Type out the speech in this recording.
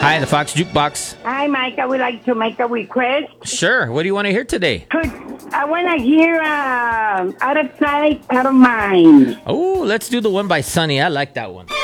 Hi, the Fox Jukebox. Hi, Mike. I would like to make a request. Sure. What do you want to hear today? I want to hear Out of Sight, Out of Mind. Oh, let's do the one by Sunny. I like that one.